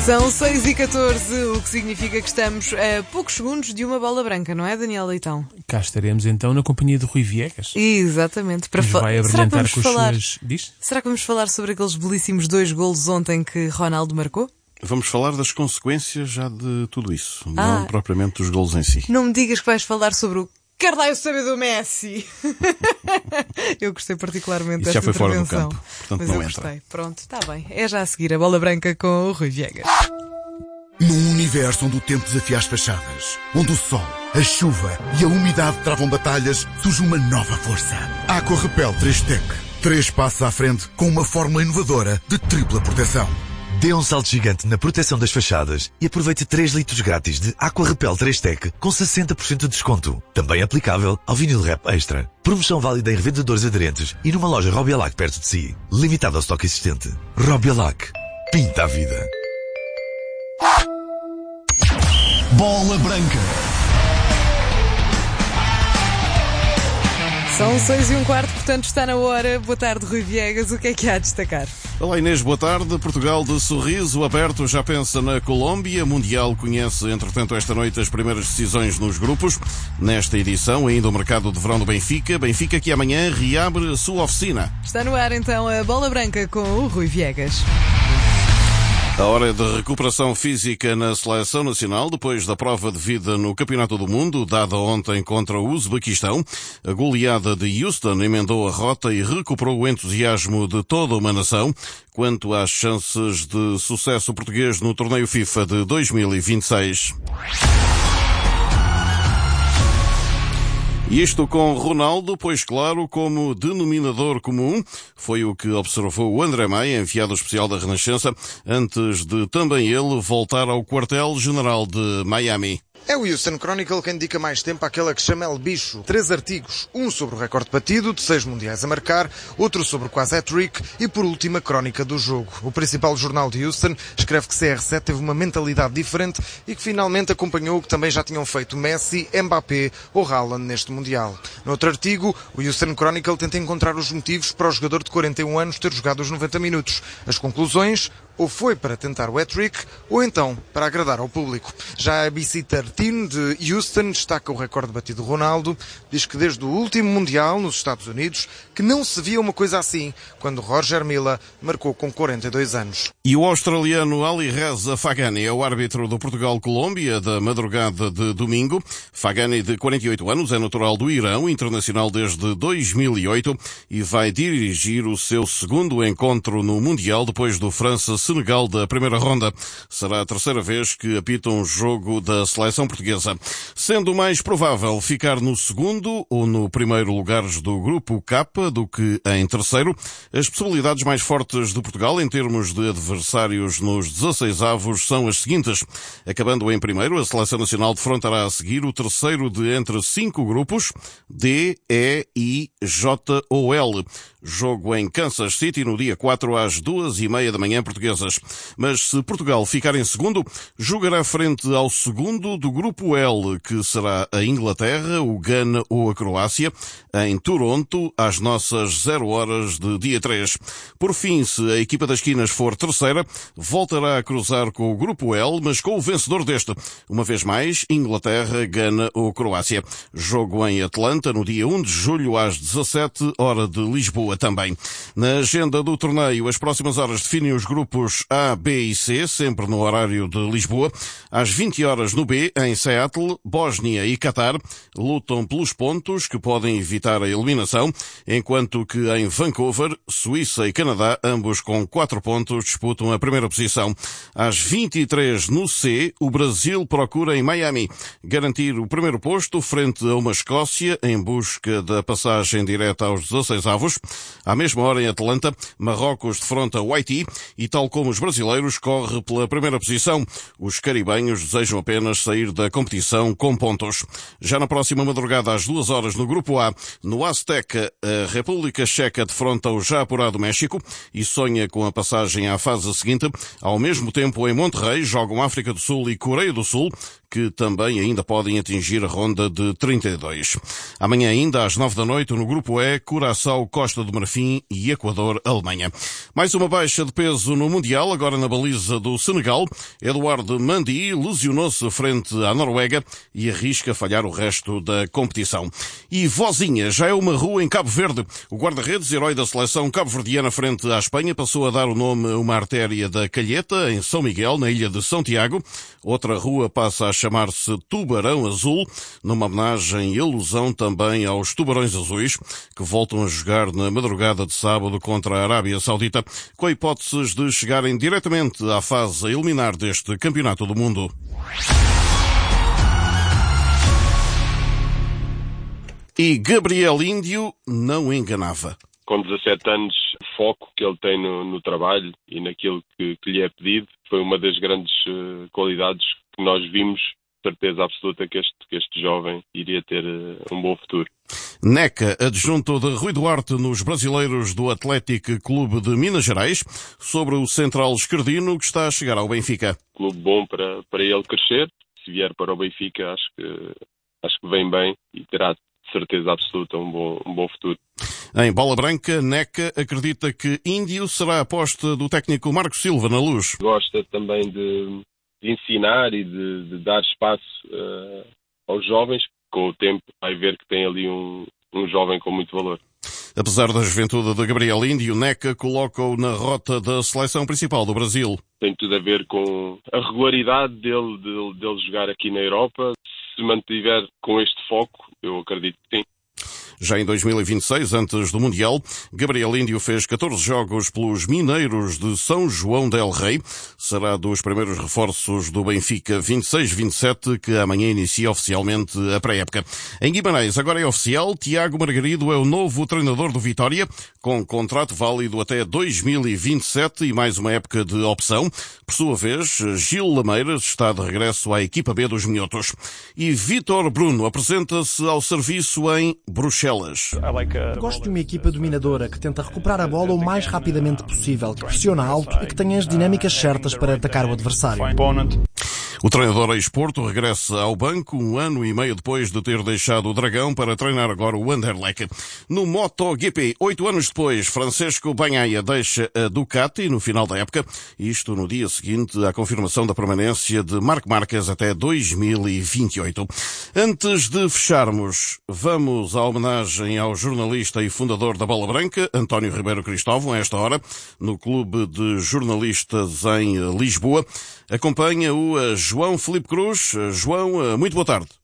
São 6h14, o que significa que estamos a poucos segundos de uma bola branca, não é, Daniel Leitão? Cá estaremos então na companhia de Rui Viegas. Exatamente. Para vai abrilhantar com as suas... Diz? Será que vamos falar sobre aqueles belíssimos 2 golos ontem que Ronaldo marcou? Vamos falar das consequências já de tudo isso, não propriamente dos golos em si. Não me digas que vais falar sobre o quero dar eu saber do Messi. Eu gostei particularmente desta intervenção. Já foi fora do campo, portanto mas não eu entra. Gostei. Pronto, está bem. É já a seguir a bola branca com o Rui Viegas. Num universo onde o tempo desafia as fachadas, onde o sol, a chuva e a umidade travam batalhas, surge uma nova força. Aqua Repel 3-Tech. 3 passos à frente com uma fórmula inovadora de tripla proteção. Dê um salto gigante na proteção das fachadas e aproveite 3 litros grátis de Aqua Repel 3-Tech com 60% de desconto. Também aplicável ao vinil Rap Extra. Promoção válida em revendedores aderentes e numa loja Robialac perto de si. Limitado ao estoque existente. Robialac. Pinta a vida. Bola branca. São 6h15, portanto está na hora. Boa tarde, Rui Viegas. O que é que há a destacar? Olá Inês, boa tarde. Portugal de sorriso aberto já pensa na Colômbia. Mundial conhece, entretanto, esta noite as primeiras decisões nos grupos. Nesta edição, ainda o mercado de verão do Benfica. Benfica que amanhã reabre a sua oficina. Está no ar então a bola branca com o Rui Viegas. A hora de recuperação física na seleção nacional, depois da prova de vida no Campeonato do Mundo, dada ontem contra o Uzbequistão. A goleada de Houston emendou a rota e recuperou o entusiasmo de toda uma nação quanto às chances de sucesso português no torneio FIFA de 2026. Isto com Ronaldo, pois claro, como denominador comum, foi o que observou o André Maia, enviado especial da Renascença, antes de também ele voltar ao quartel-general de Miami. É o Houston Chronicle quem dedica mais tempo àquela que chama El Bicho. 3 artigos, um sobre o recorde batido de 6 mundiais a marcar, outro sobre o quase hat-trick e, por último, a crónica do jogo. O principal jornal de Houston escreve que CR7 teve uma mentalidade diferente e que finalmente acompanhou o que também já tinham feito Messi, Mbappé ou Haaland neste Mundial. No outro artigo, o Houston Chronicle tenta encontrar os motivos para o jogador de 41 anos ter jogado os 90 minutos. As conclusões: ou foi para tentar o hat-trick, ou então para agradar ao público. Já a ABC 13 de Houston destaca o recorde batido de Ronaldo, diz que desde o último Mundial nos Estados Unidos que não se via uma coisa assim, quando Roger Milla marcou com 42 anos. E o australiano Ali Reza Fagani é o árbitro do Portugal-Colômbia da madrugada de domingo. Fagani, de 48 anos, é natural do Irão, internacional desde 2008 e vai dirigir o seu segundo encontro no Mundial depois do França-Senegal da primeira ronda. Será a terceira vez que apita um jogo da seleção portuguesa, sendo mais provável ficar no segundo ou no primeiro lugares do grupo K do que em terceiro. As possibilidades mais fortes de Portugal em termos de adversários nos 16avos são as seguintes. Acabando em primeiro, a seleção nacional defrontará a seguir o terceiro de entre 5 grupos, D, E, I, J ou L. Jogo em Kansas City no dia 4 às 2h30 da manhã portuguesas. Mas se Portugal ficar em segundo, jogará frente ao segundo do grupo L, que será a Inglaterra, o Ghana ou a Croácia, em Toronto, às nossas 0 horas de dia 3. Por fim, se a equipa das esquinas for terceira, voltará a cruzar com o grupo L, mas com o vencedor deste. Uma vez mais, Inglaterra, Ghana ou Croácia. Jogo em Atlanta no dia 1 de julho às 17 hora de Lisboa também. Na agenda do torneio, as próximas horas definem os grupos A, B e C, sempre no horário de Lisboa. Às 20 horas no B, em Seattle, Bósnia e Catar lutam pelos pontos que podem evitar a eliminação, enquanto que em Vancouver, Suíça e Canadá, ambos com 4 pontos, disputam a primeira posição. Às 23 no C, o Brasil procura em Miami garantir o primeiro posto frente a uma Escócia em busca da passagem direta aos 16avos. À mesma hora em Atlanta, Marrocos defronta o Haiti e, tal como os brasileiros, corre pela primeira posição. Os caribenhos desejam apenas sair da competição com pontos. Já na próxima madrugada, às 2 horas, no grupo A, no Azteca, a República Checa defronta o já apurado México e sonha com a passagem à fase seguinte. Ao mesmo tempo, em Monterrey, jogam África do Sul e Coreia do Sul, que também ainda podem atingir a ronda de 32. Amanhã ainda, às 9 da noite, no Grupo E, Curaçao, Costa do Marfim e Equador, Alemanha. Mais uma baixa de peso no Mundial, agora na baliza do Senegal. Eduardo Mendy lesionou-se frente à Noruega e arrisca falhar o resto da competição. E Vozinha já é uma rua em Cabo Verde. O guarda-redes, herói da seleção cabo-verdiana frente à Espanha, passou a dar o nome a uma artéria da Calheta, em São Miguel, na ilha de São Tiago. Outra rua passa a chamar-se Tubarão Azul, numa homenagem e alusão também aos Tubarões Azuis, que voltam a jogar na madrugada de sábado contra a Arábia Saudita, com hipóteses de chegarem diretamente à fase a eliminar deste Campeonato do Mundo. E Gabriel Índio não enganava. Com 17 anos, o foco que ele tem no trabalho e naquilo que lhe é pedido foi uma das grandes qualidades que nós vimos, certeza absoluta que este jovem iria ter um bom futuro. Neca, adjunto de Rui Duarte nos brasileiros do Atlético Clube de Minas Gerais, sobre o central esquerdino que está a chegar ao Benfica. Clube bom para ele crescer. Se vier para o Benfica, acho que vem bem e terá certeza absoluta um bom futuro. Em Bola Branca, Neca acredita que Índio será a aposta do técnico Marco Silva na Luz. Gosta também de ensinar e de dar espaço aos jovens. Com o tempo vai ver que tem ali um jovem com muito valor. Apesar da juventude de Gabriel Índio, Neca coloca-o na rota da seleção principal do Brasil. Tem tudo a ver com a regularidade dele jogar aqui na Europa. Se mantiver com este foco, eu acredito que sim. Já em 2026, antes do Mundial, Gabriel Índio fez 14 jogos pelos Mineiros de São João del Rei. Será dos primeiros reforços do Benfica 26-27, que amanhã inicia oficialmente a pré-época. Em Guimarães, agora é oficial, Tiago Margarido é o novo treinador do Vitória, com contrato válido até 2027 e mais uma época de opção. Por sua vez, Gil Lameiras está de regresso à equipa B dos Minhotos. E Vítor Bruno apresenta-se ao serviço em Bruxelas. Gosto de uma equipa dominadora que tenta recuperar a bola o mais rapidamente possível, que pressiona alto e que tenha as dinâmicas certas para atacar o adversário. O treinador ex-Porto regressa ao banco 1 ano e meio depois de ter deixado o Dragão para treinar agora o Anderlecht. No MotoGP, 8 anos depois, Francesco Bagnaia deixa a Ducati no final da época, isto no dia seguinte à confirmação da permanência de Marc Marquez até 2028. Antes de fecharmos, vamos à homenagem ao jornalista e fundador da Bola Branca, António Ribeiro Cristóvão, a esta hora, no Clube de Jornalistas em Lisboa. Acompanha-o João Filipe Cruz. João, muito boa tarde.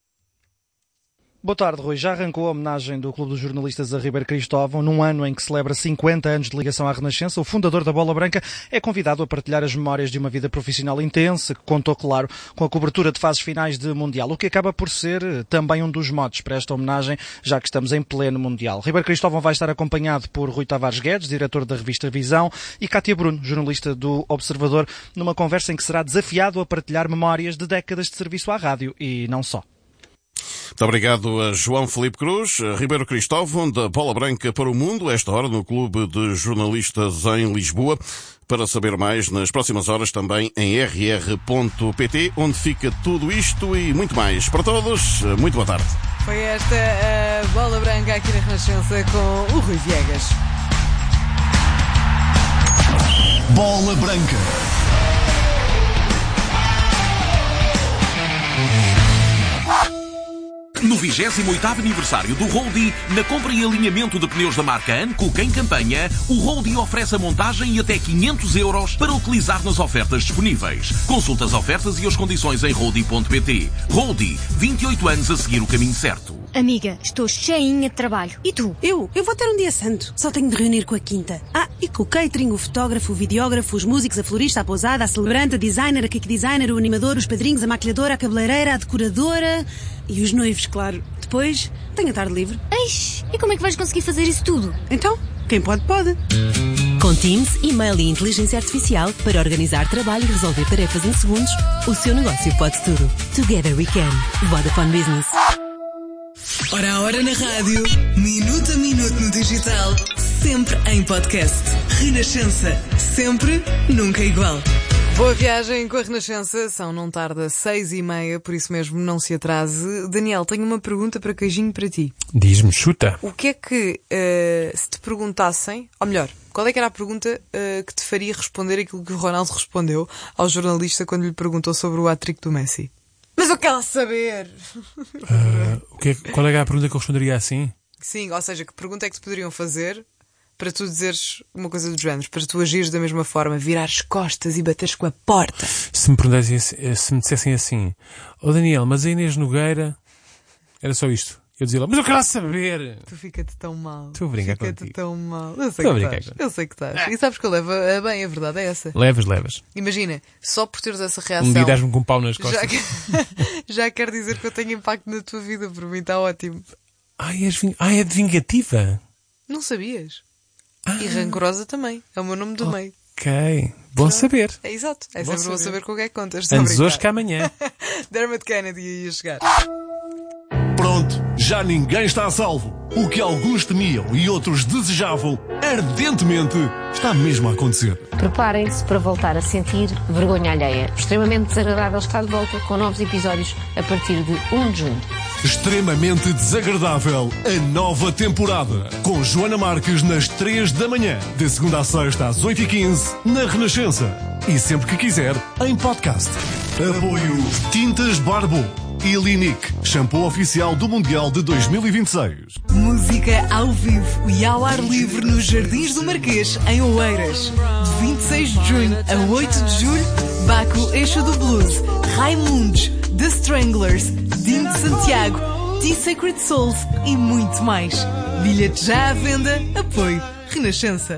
Boa tarde, Rui. Já arrancou a homenagem do Clube dos Jornalistas a Ribeiro Cristóvão. Num ano em que celebra 50 anos de ligação à Renascença, o fundador da Bola Branca é convidado a partilhar as memórias de uma vida profissional intensa, que contou, claro, com a cobertura de fases finais de Mundial, o que acaba por ser também um dos motes para esta homenagem, já que estamos em pleno Mundial. Ribeiro Cristóvão vai estar acompanhado por Rui Tavares Guedes, diretor da revista Visão, e Cátia Bruno, jornalista do Observador, numa conversa em que será desafiado a partilhar memórias de décadas de serviço à rádio e não só. Muito obrigado a João Filipe Cruz. Ribeiro Cristóvão, da Bola Branca para o Mundo, esta hora no Clube de Jornalistas em Lisboa. Para saber mais, nas próximas horas também em rr.pt, onde fica tudo isto e muito mais. Para todos, muito boa tarde. Foi esta a Bola Branca aqui na Renascença com o Rui Viegas. Bola Branca. No 28º aniversário do Roadie, na compra e alinhamento de pneus da marca Anco em campanha, o Roadie oferece a montagem e até 500 € para utilizar nas ofertas disponíveis. Consulta as ofertas e as condições em roadie.pt. Roadie, 28 anos a seguir o caminho certo. Amiga, estou cheinha de trabalho. E tu? Eu vou ter um dia santo. Só tenho de reunir com a quinta. E com o catering, o fotógrafo, o videógrafo, os músicos, a florista, a pousada, a celebrante, a designer, a cake designer, o animador, os padrinhos, a maquilhadora, a cabeleireira, a decoradora e os noivos, claro. Depois, tenho a tarde livre. Eish, e como é que vais conseguir fazer isso tudo? Então, quem pode, pode. Com Teams, e-mail e inteligência artificial para organizar trabalho e resolver tarefas em segundos, o seu negócio pode tudo. Together we can. Vodafone Business. Hora a hora na rádio, minuto a minuto no digital, sempre em podcast. Renascença, sempre, nunca igual. Boa viagem com a Renascença, são não tarda 6h30, por isso mesmo não se atrase. Daniel, tenho uma pergunta para queijinho para ti. Diz-me, chuta. O que é que, se te perguntassem, ou melhor, qual é que era a pergunta que te faria responder aquilo que o Ronaldo respondeu ao jornalista quando lhe perguntou sobre o hat-trick do Messi? Mas eu quero saber! Qual é a pergunta que eu responderia assim? Sim, ou seja, que pergunta é que te poderiam fazer para tu dizeres uma coisa do género, para tu agires da mesma forma, virares costas e bateres com a porta? Se me dissessem assim, Daniel, mas a Inês Nogueira, era só isto. Eu dizia lá, mas eu quero saber. Tu fica-te tão mal. Tu brinca contigo. Fica-te tão mal. Eu sei que estás. E sabes que eu levo a bem, a verdade é essa. Levas. Imagina, só por teres essa reação. Um dia dás-me com um pau nas costas. Já quer dizer que eu tenho impacto na tua vida. Por mim está ótimo. É de vingativa? Não sabias? E rancorosa também. É o meu nome do meio. Ok. Bom saber. É exato. É sempre bom saber com o que é que contas. Antes hoje que amanhã. Dermot Kennedy ia chegar. Pronto, já ninguém está a salvo. O que alguns temiam e outros desejavam ardentemente está mesmo a acontecer. Preparem-se para voltar a sentir vergonha alheia. Extremamente desagradável está de volta com novos episódios a partir de 1 de junho. Extremamente desagradável, a nova temporada. Com Joana Marques nas 3 da manhã. De segunda a sexta às 8h15 na Renascença. E sempre que quiser, em podcast. Apoio Tintas Barbo e Linique, shampoo oficial do Mundial de 2026. Música ao vivo e ao ar livre nos Jardins do Marquês, em Oeiras. De 26 de junho a 8 de julho, Baco Eixo do Blues, Raimundos, The Stranglers, Dino de Santiago, T-Sacred Souls e muito mais. Bilhete já à venda, apoio Renascença.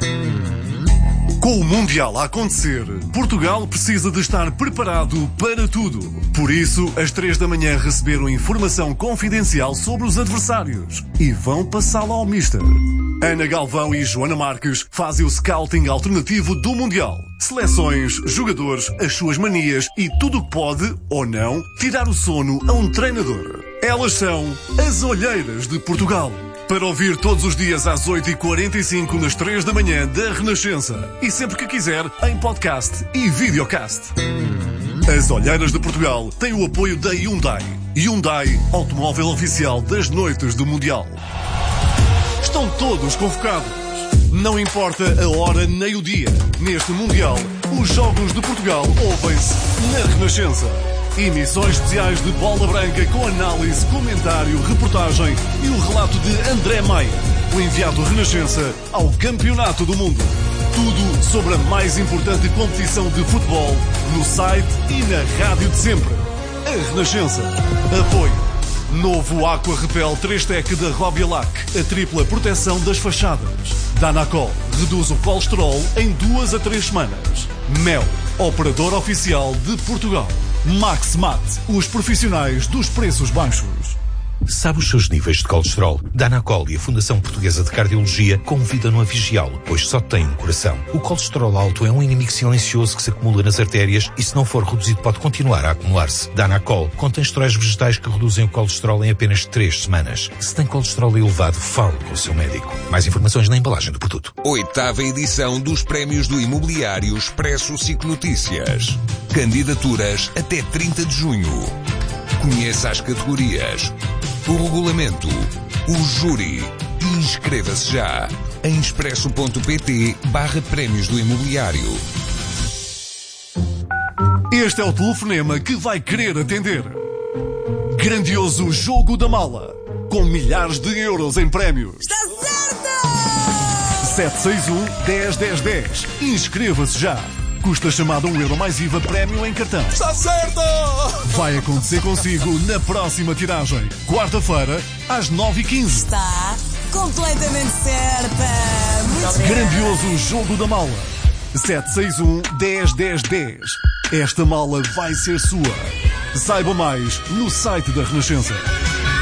Com o Mundial a acontecer, Portugal precisa de estar preparado para tudo. Por isso, às 3 da manhã receberam informação confidencial sobre os adversários e vão passá-la ao Mister. Ana Galvão e Joana Marques fazem o scouting alternativo do Mundial. Seleções, jogadores, as suas manias e tudo o que pode, ou não, tirar o sono a um treinador. Elas são as Olheiras de Portugal. Para ouvir todos os dias às 8h45 nas 3 da manhã da Renascença. E sempre que quiser, em podcast e videocast. As Olheiras de Portugal têm o apoio da Hyundai. Hyundai, automóvel oficial das noites do Mundial. Estão todos convocados. Não importa a hora nem o dia. Neste Mundial, os Jogos de Portugal ouvem-se na Renascença. Emissões especiais de Bola Branca com análise, comentário, reportagem e o relato de André Maia, o enviado Renascença ao Campeonato do Mundo. Tudo sobre a mais importante competição de futebol no site e na rádio de sempre. A Renascença. Apoio. Novo Aqua Repel 3-Tec da Robialac. A tripla proteção das fachadas. Danacol. Reduz o colesterol em 2 a 3 semanas. Mel. Operador oficial de Portugal. Maximat, os profissionais dos preços baixos. Sabe os seus níveis de colesterol? Danacol e a Fundação Portuguesa de Cardiologia convidam-no a vigiá-lo, pois só tem um coração. O colesterol alto é um inimigo silencioso que se acumula nas artérias e, se não for reduzido, pode continuar a acumular-se. Danacol contém esteróis vegetais que reduzem o colesterol em apenas 3 semanas. Se tem colesterol elevado, fale com o seu médico. Mais informações na embalagem do produto. 8ª edição dos Prémios do Imobiliário Expresso SIC Notícias. Candidaturas até 30 de junho. Conheça as categorias, o regulamento, o júri e inscreva-se já em expresso.pt/prémios do imobiliário. Este é o telefonema que vai querer atender. Grandioso Jogo da Mala, com milhares de euros em prémios. Está certo! 761-10-10-10. Inscreva-se já. Custa chamada €1 mais IVA prémio em cartão. Está certo! Vai acontecer consigo na próxima tiragem. Quarta-feira, às 9h15. Está completamente certa. Muito Grandioso Jogo da Mala. 761-10-10-10. Esta mala vai ser sua. Saiba mais no site da Renascença.